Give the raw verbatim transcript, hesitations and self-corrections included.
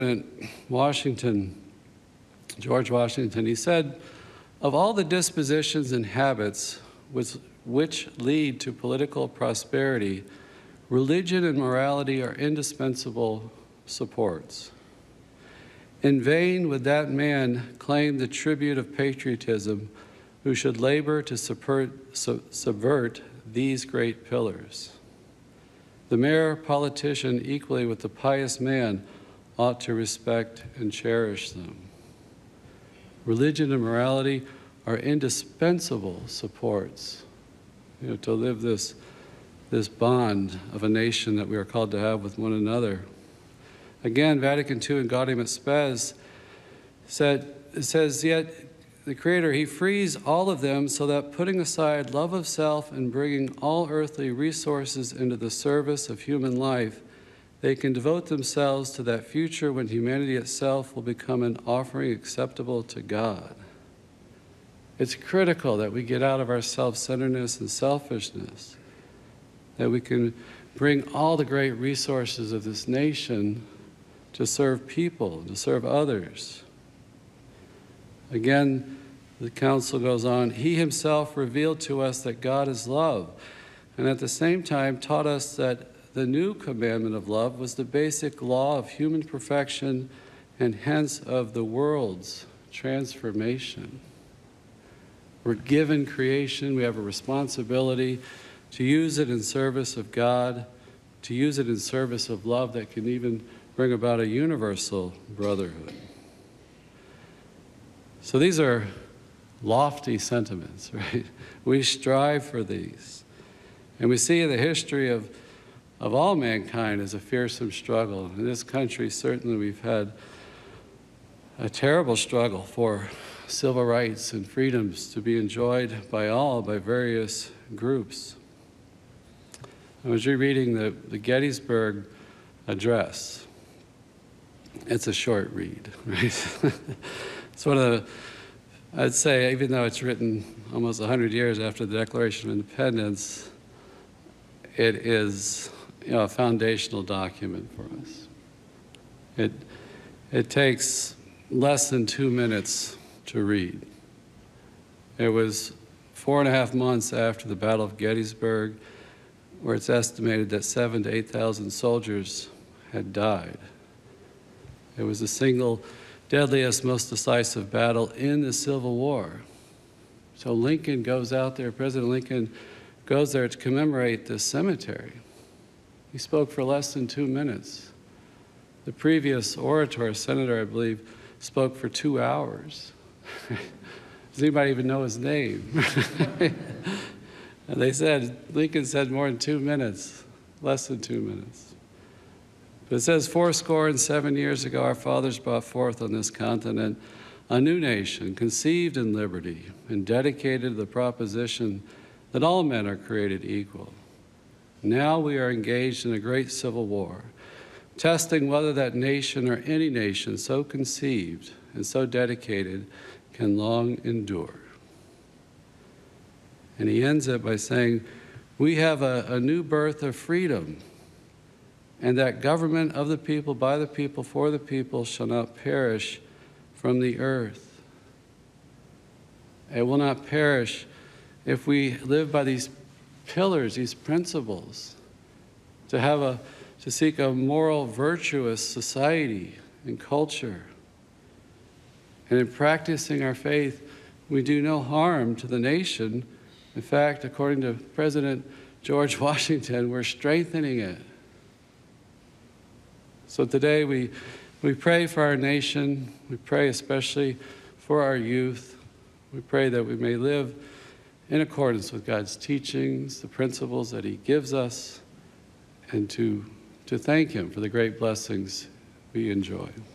Washington, George Washington, he said, "Of all the dispositions and habits which, which lead to political prosperity, religion and morality are indispensable supports. In vain would that man claim the tribute of patriotism who should labor to subvert, subvert these great pillars. The mere politician, equally with the pious man, ought to respect and cherish them. Religion and morality are indispensable supports, you know, to live this, this bond of a nation that we are called to have with one another." Again, Vatican Two in Gaudium et Spes said, it says, "Yet the Creator, He frees all of them so that, putting aside love of self and bringing all earthly resources into the service of human life, they can devote themselves to that future when humanity itself will become an offering acceptable to God." It's critical that we get out of our self-centeredness and selfishness, that we can bring all the great resources of this nation to serve people, to serve others. Again, the council goes on, "He himself revealed to us that God is love, and at the same time taught us that the new commandment of love was the basic law of human perfection and hence of the world's transformation." We're given creation, we have a responsibility to use it in service of God, to use it in service of love that can even bring about a universal brotherhood. So these are lofty sentiments, right? We strive for these. And we see in the history of, of all mankind as a fearsome struggle. In this country, certainly we've had a terrible struggle for civil rights and freedoms to be enjoyed by all, by various groups. I was rereading the, the Gettysburg Address. It's a short read, right? It's one of the, I'd say, even though it's written almost one hundred years after the Declaration of Independence, it is, you know, a foundational document for us. It, it takes less than two minutes to read. It was four and a half months after the Battle of Gettysburg, where it's estimated that seven to eight thousand soldiers had died. It was the single deadliest, most decisive battle in the Civil War. So Lincoln goes out there, President Lincoln goes there to commemorate this cemetery. He spoke for less than two minutes. The previous orator, senator, I believe, spoke for two hours. Does anybody even know his name? And they said, Lincoln said more than two minutes, less than two minutes. But it says, "Four score and seven years ago, our fathers brought forth on this continent a new nation, conceived in liberty and dedicated to the proposition that all men are created equal. Now we are engaged in a great civil war, testing whether that nation or any nation so conceived and so dedicated can long endure." And he ends it by saying, "We have a, a new birth of freedom, and that government of the people, by the people, for the people shall not perish from the earth." It will not perish if we live by these pillars, these principles, to have a, to seek a moral, virtuous society and culture. And in practicing our faith, we do no harm to the nation. In fact, according to President George Washington, we're strengthening it. So today we, we pray for our nation. We pray especially for our youth. We pray that we may live in accordance with God's teachings, the principles that He gives us, and to, to thank Him for the great blessings we enjoy.